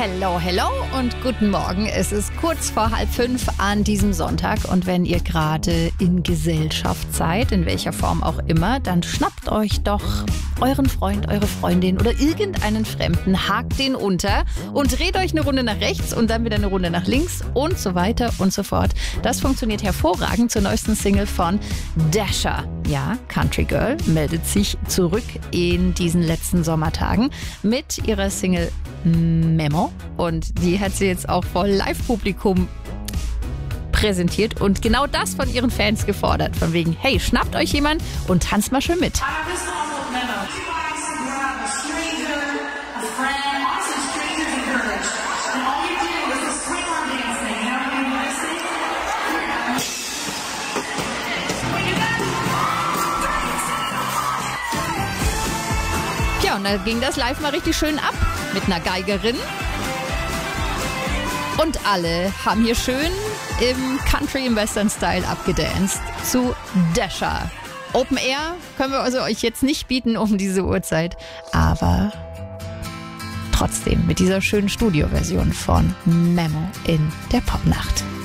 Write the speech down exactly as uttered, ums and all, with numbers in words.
Hello, hello und guten Morgen. Es ist kurz vor halb fünf an diesem Sonntag und wenn ihr gerade in Gesellschaft seid, in welcher Form auch immer, dann schnappt euch doch euren Freund, eure Freundin oder irgendeinen Fremden, hakt den unter und dreht euch eine Runde nach rechts und dann wieder eine Runde nach links und so weiter und so fort. Das funktioniert hervorragend zur neuesten Single von Dasher. Ja, Country Girl meldet sich zurück in diesen letzten Sommertagen mit ihrer Single Memo und die hat sie jetzt auch vor Live-Publikum präsentiert und genau das von ihren Fans gefordert. Von wegen, hey, schnappt euch jemand und tanzt mal schön mit. Ja, und da ging das live mal richtig schön ab mit einer Geigerin. Und alle haben hier schön im Country, im Western-Style abgedanced zu Dasher. Open Air können wir also euch jetzt nicht bieten um diese Uhrzeit, aber trotzdem mit dieser schönen Studioversion von Memo in der Popnacht.